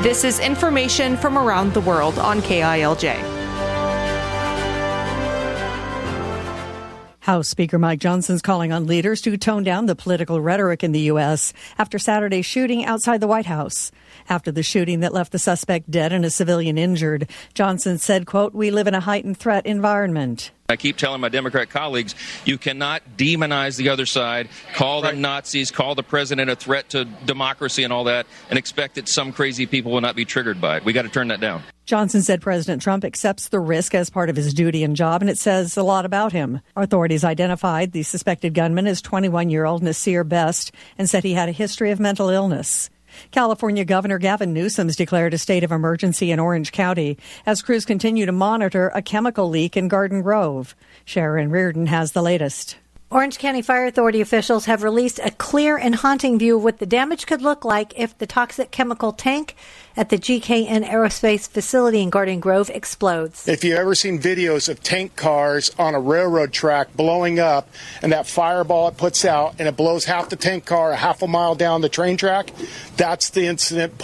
This is information from around the world on KILJ. House Speaker Mike Johnson's calling on leaders to tone down the political rhetoric in the U.S. after Saturday's shooting outside the White House. After the shooting that left the suspect dead and a civilian injured, Johnson said, quote, "We live in a heightened threat environment." I keep telling my Democrat colleagues, you cannot demonize the other side, call them Nazis, call the president a threat to democracy and all that, and expect that some crazy people will not be triggered by it. We got to turn that down. Johnson said President Trump accepts the risk as part of his duty and job, and it says a lot about him. Authorities identified the suspected gunman as 21-year-old Nasir Best and said he had a history of mental illness. California Governor Gavin Newsom's declared a state of emergency in Orange County as crews continue to monitor a chemical leak in Garden Grove. Sharon Reardon has the latest. Orange County Fire Authority officials have released a clear and haunting view of what the damage could look like if the toxic chemical tank at the GKN Aerospace facility in Garden Grove explodes. If you've ever seen videos of tank cars on a railroad track blowing up and that fireball it puts out and it blows half the tank car a half a mile down the train track, that's the incident